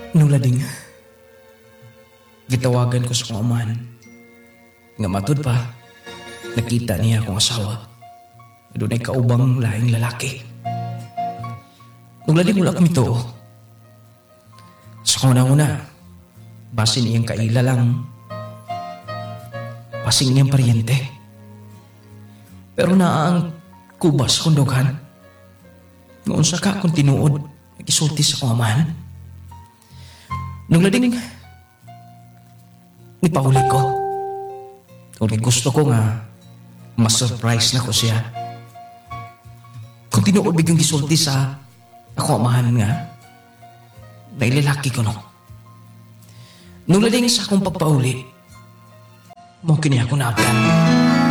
Nung lading, gitawagan ko sa kong amahan. Nga matod pa, nakita niya akong asawa. Doon ay kaubang laing lalaki. Nung lading wala kami to. Sa kauna-una, basin iyang kaila lang. Pasing iyang paryente. Pero naang kubas kong dughan. Noon sa ka akong tinuod, nagisulti sa kong amahan. Nung lading, ipahuli ko. Kung gusto ko nga, mas-surprise na ko siya. Kung tinuod biglang gisulti sa ako amahan nga, nailalaki ko no. Nung lading sa akong pagpauli, mo kini ako naabdan.